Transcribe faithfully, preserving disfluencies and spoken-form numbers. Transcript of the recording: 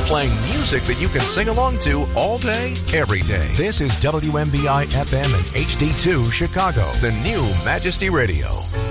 playing music that you can sing along to all day, every day. This is W M B I F M and H D two Chicago, the new Majesty Radio.